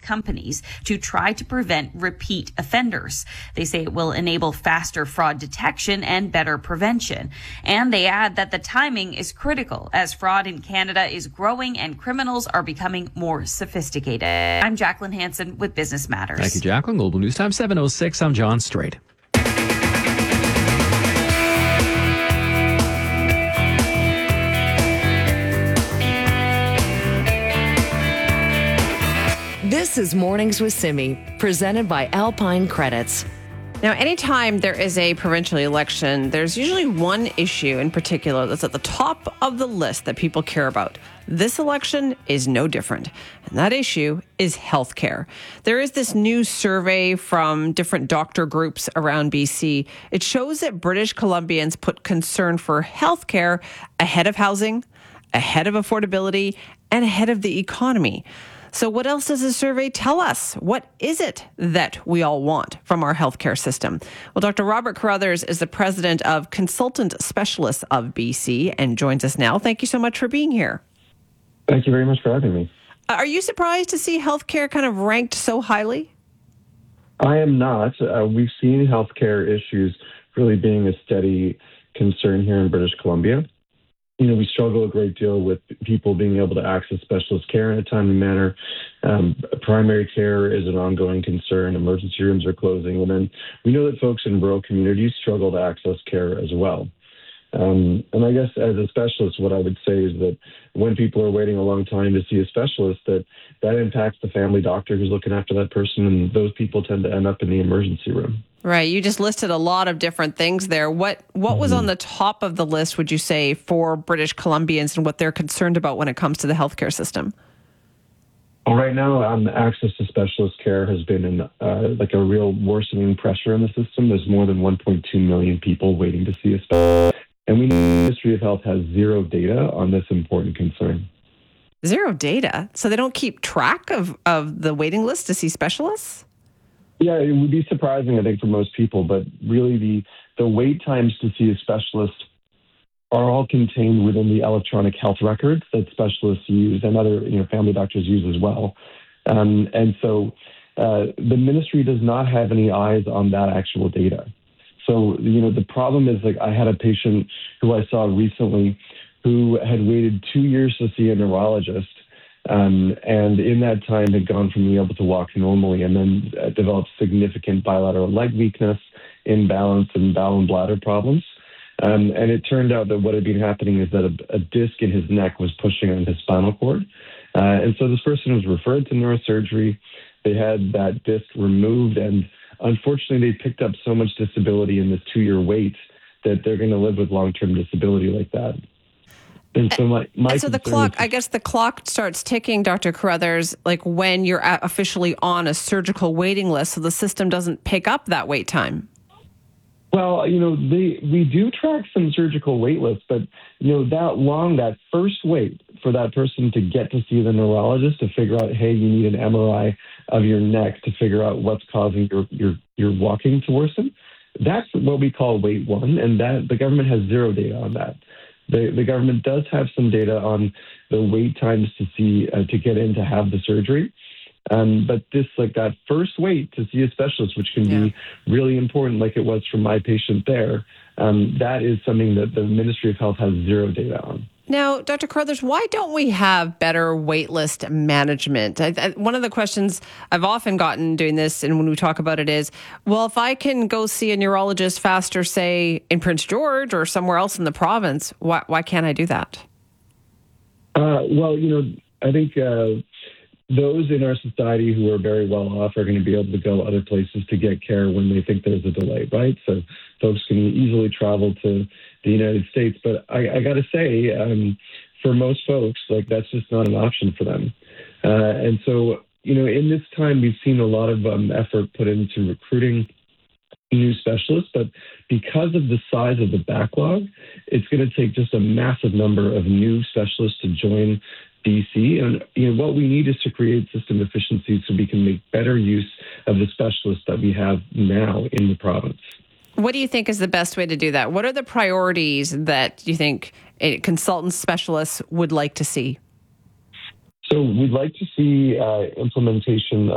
companies to try to prevent repeat offenders. They say it will enable faster fraud detection and better prevention. And they add that the timing is critical as fraud in Canada is growing and criminals are becoming more sophisticated. I'm Jacqueline Hansen with Business Matters. Thank you, Jacqueline. Global News Time 7:06. I'm John Strait. This is Mornings with Simi, presented by Alpine Credits. Now, anytime there is a provincial election, there's usually one issue in particular that's at the top of the list that people care about. This election is no different, and that issue is healthcare. There is this new survey from different doctor groups around BC. It shows that British Columbians put concern for healthcare ahead of housing, ahead of affordability, and ahead of the economy. So what else does the survey tell us? What is it that we all want from our healthcare system? Well, Dr. Robert Carruthers is the president of Consultant Specialists of BC and joins us now. Thank you so much for being here. Thank you very much for having me. Are you surprised to see healthcare kind of ranked so highly? I am not. We've seen healthcare issues really being a steady concern here in British Columbia. We struggle a great deal with people being able to access specialist care in a timely manner. Primary care is an ongoing concern. Emergency rooms are closing. And then we know that folks in rural communities struggle to access care as well. And I guess as a specialist, what I would say is that when people are waiting a long time to see a specialist, that impacts the family doctor who's looking after that person, and those people tend to end up in the emergency room. Right. You just listed a lot of different things there. What was on the top of the list, would you say, for British Columbians and what they're concerned about when it comes to the healthcare system? Well, right now, access to specialist care has been in a real worsening pressure in the system. There's more than 1.2 million people waiting to see a specialist. And we know the Ministry of Health has zero data on this important concern. Zero data? So they don't keep track of the waiting list to see specialists? Yeah, it would be surprising, I think, for most people, but really the wait times to see a specialist are all contained within the electronic health records that specialists use and other family doctors use as well. And so the ministry does not have any eyes on that actual data. So, the problem is, I had a patient who I saw recently who had waited 2 years to see a neurologist. And in that time had gone from being able to walk normally and then developed significant bilateral leg weakness, imbalance, and bowel and bladder problems. And it turned out that what had been happening is that a disc in his neck was pushing on his spinal cord. And so this person was referred to neurosurgery. They had that disc removed, and unfortunately, they picked up so much disability in this 2-year wait that they're going to live with long-term disability like that. And so the clock starts ticking, Dr. Carruthers, when you're officially on a surgical waiting list, so the system doesn't pick up that wait time. Well, we do track some surgical wait lists, but, that first wait for that person to get to see the neurologist to figure out, hey, you need an MRI of your neck to figure out what's causing your walking to worsen. That's what we call wait one, and that the government has zero data on that. The government does have some data on the wait times to see to get in to have the surgery. But that first wait to see a specialist, which can be really important, like it was for my patient there, that is something that the Ministry of Health has zero data on. Now, Dr. Carruthers, why don't we have better waitlist management? One of the questions I've often gotten doing this, and when we talk about it, is, well, if I can go see a neurologist faster, say, in Prince George or somewhere else in the province, why can't I do that? I think those in our society who are very well off are going to be able to go other places to get care when they think there's a delay, right? So folks can easily travel to the United States. But I got to say, for most folks, that's just not an option for them. And so, in this time, we've seen a lot of effort put into recruiting new specialists, but because of the size of the backlog, it's going to take just a massive number of new specialists to join BC. And what we need is to create system efficiencies so we can make better use of the specialists that we have now in the province. What do you think is the best way to do that? What are the priorities that you think a consultant specialist would like to see? So we'd like to see implementation